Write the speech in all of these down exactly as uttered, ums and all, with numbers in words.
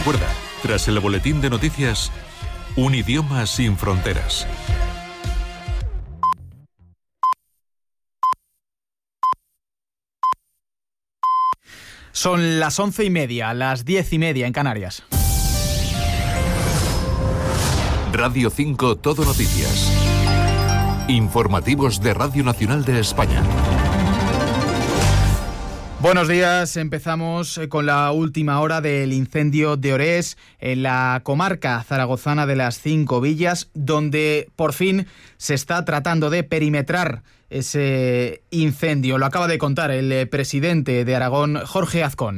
recuerda, tras el boletín de noticias, un idioma sin fronteras. Son las once y media, las diez y media en Canarias. Radio cinco Todo Noticias. Informativos de Radio Nacional de España. Buenos días, empezamos con la última hora del incendio de Orés en la comarca zaragozana de las Cinco Villas, donde por fin se está tratando de perimetrar ese incendio. Lo acaba de contar el presidente de Aragón, Jorge Azcón.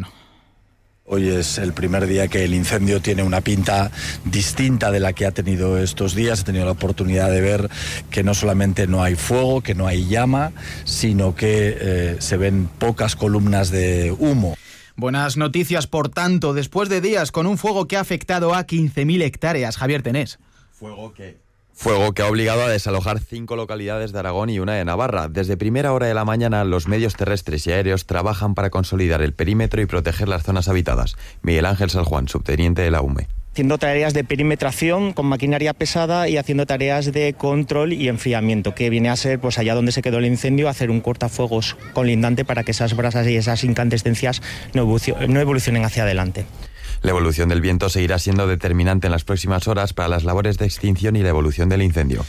Hoy es el primer día que el incendio tiene una pinta distinta de la que ha tenido estos días. He tenido la oportunidad de ver que no solamente no hay fuego, que no hay llama, sino que eh, se ven pocas columnas de humo. Buenas noticias, por tanto, después de días con un fuego que ha afectado a quince mil hectáreas. Javier Tenés. Fuego que... Fuego que ha obligado a desalojar cinco localidades de Aragón y una de Navarra. Desde primera hora de la mañana, los medios terrestres y aéreos trabajan para consolidar el perímetro y proteger las zonas habitadas. Miguel Ángel Saljuán, subteniente de la U M E. Haciendo tareas de perimetración con maquinaria pesada y haciendo tareas de control y enfriamiento, que viene a ser, pues allá donde se quedó el incendio, hacer un cortafuegos colindante para que esas brasas y esas incandescencias no evolucionen hacia adelante. La evolución del viento seguirá siendo determinante en las próximas horas para las labores de extinción y la evolución del incendio.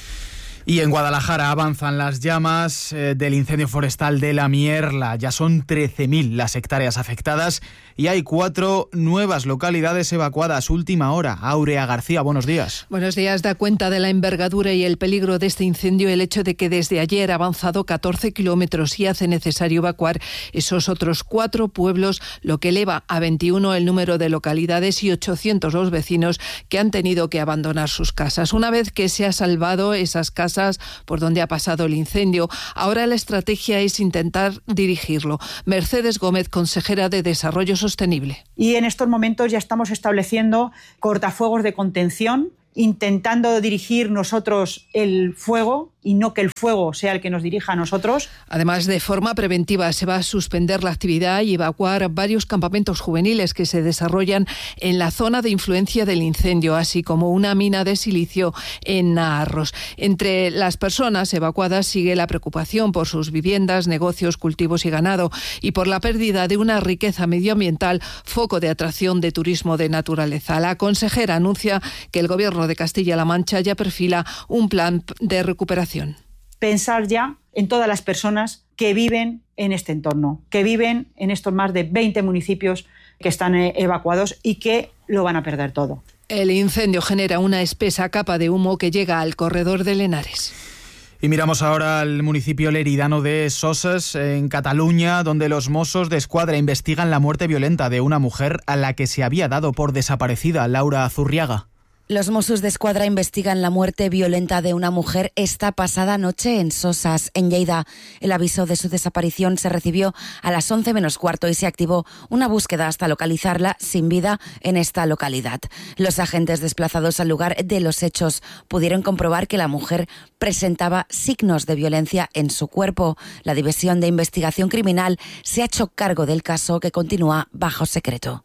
Y en Guadalajara avanzan las llamas eh, del incendio forestal de La Mierla. Ya son trece mil las hectáreas afectadas y hay cuatro nuevas localidades evacuadas. Última hora. Aurea García, buenos días. Buenos días. Da cuenta de la envergadura y el peligro de este incendio el hecho de que desde ayer ha avanzado catorce kilómetros y hace necesario evacuar esos otros cuatro pueblos, lo que eleva a veintiuno el número de localidades y ochocientos los vecinos que han tenido que abandonar sus casas. Una vez que se ha salvado esas casas por donde ha pasado el incendio, ahora la estrategia es intentar dirigirlo. Mercedes Gómez, consejera de Desarrollo Sostenible. Y en estos momentos ya estamos estableciendo cortafuegos de contención, intentando dirigir nosotros el fuego y no que el fuego sea el que nos dirija a nosotros. Además, de forma preventiva, se va a suspender la actividad y evacuar varios campamentos juveniles que se desarrollan en la zona de influencia del incendio, así como una mina de silicio en Naharros. Entre las personas evacuadas sigue la preocupación por sus viviendas, negocios, cultivos y ganado y por la pérdida de una riqueza medioambiental, foco de atracción de turismo de naturaleza. La consejera anuncia que el Gobierno de Castilla-La Mancha ya perfila un plan de recuperación. Pensar ya en todas las personas que viven en este entorno, que viven en estos más de veinte municipios que están evacuados y que lo van a perder todo. El incendio genera una espesa capa de humo que llega al corredor de Lenares. Y miramos ahora al municipio leridano de Soses, en Cataluña, donde los Mossos de Escuadra investigan la muerte violenta de una mujer a la que se había dado por desaparecida, Laura Azurriaga. Los Mossos de Escuadra investigan la muerte violenta de una mujer esta pasada noche en Sosas, en Lleida. El aviso de su desaparición se recibió a las once menos cuarto y se activó una búsqueda hasta localizarla sin vida en esta localidad. Los agentes desplazados al lugar de los hechos pudieron comprobar que la mujer presentaba signos de violencia en su cuerpo. La División de Investigación Criminal se ha hecho cargo del caso, que continúa bajo secreto.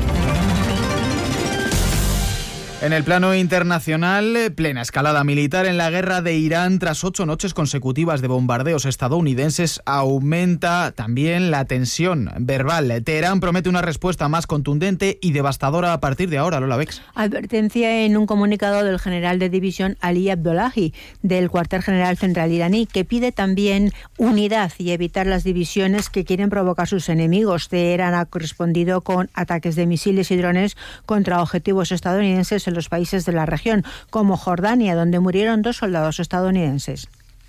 En el plano internacional, plena escalada militar en la guerra de Irán tras ocho noches consecutivas de bombardeos estadounidenses. Aumenta también la tensión verbal. Teherán promete una respuesta más contundente y devastadora a partir de ahora. Lola Bex. Advertencia en un comunicado del general de división Ali Abdullahi del cuartel general central iraní, que pide también unidad y evitar las divisiones que quieren provocar sus enemigos. Teherán ha correspondido con ataques de misiles y drones contra objetivos estadounidenses en los países de la región, como Jordania, donde murieron dos soldados estadounidenses.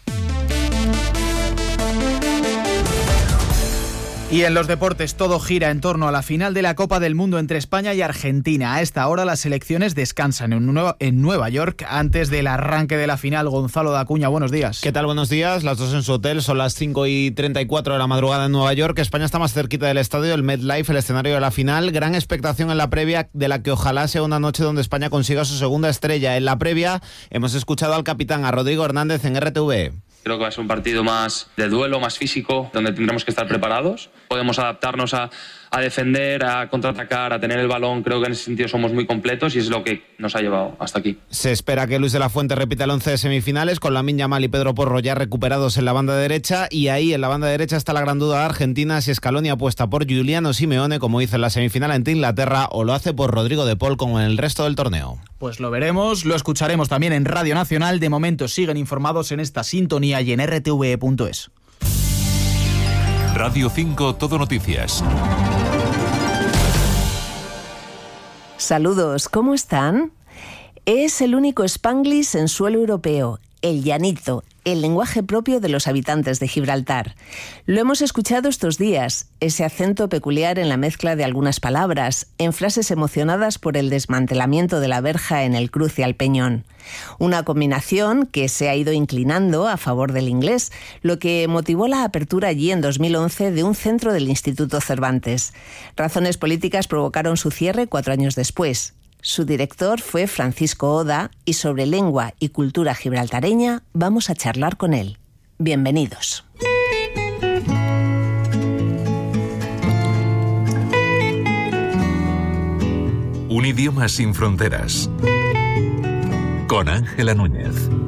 Y en los deportes todo gira en torno a la final de la Copa del Mundo entre España y Argentina. A esta hora las selecciones descansan en Nueva, en Nueva York antes del arranque de la final. Gonzalo Dacuña, buenos días. ¿Qué tal? Buenos días. Las dos en su hotel, son las cinco y treinta y cuatro de la madrugada en Nueva York. España está más cerquita del estadio, el MetLife, el escenario de la final. Gran expectación en la previa, de la que ojalá sea una noche donde España consiga su segunda estrella. En la previa hemos escuchado al capitán, a Rodrigo Hernández, en R T V. Creo que va a ser un partido más de duelo, más físico, donde tendremos que estar preparados. Podemos adaptarnos a, a defender, a contraatacar, a tener el balón. Creo que en ese sentido somos muy completos y es lo que nos ha llevado hasta aquí. Se espera que Luis de la Fuente repita el once de semifinales con Lamine Yamal y Pedro Porro ya recuperados en la banda derecha, y ahí en la banda derecha está la gran duda de Argentina, si Scaloni apuesta por Giuliano Simeone como hizo en la semifinal ante Inglaterra o lo hace por Rodrigo de Paul como en el resto del torneo. Pues lo veremos, lo escucharemos también en Radio Nacional. De momento siguen informados en esta sintonía y en r t v e punto es. Radio cinco Todo Noticias. Saludos, ¿cómo están? Es el único Spanglish en suelo europeo, el llanito, el lenguaje propio de los habitantes de Gibraltar. Lo hemos escuchado estos días, ese acento peculiar en la mezcla de algunas palabras, en frases emocionadas por el desmantelamiento de la verja en el cruce al Peñón. Una combinación que se ha ido inclinando a favor del inglés, lo que motivó la apertura allí en dos mil once de un centro del Instituto Cervantes. Razones políticas provocaron su cierre cuatro años después. Su director fue Francisco Oda y sobre lengua y cultura gibraltareña vamos a charlar con él. Bienvenidos. Un idioma sin fronteras. Con Ángela Núñez.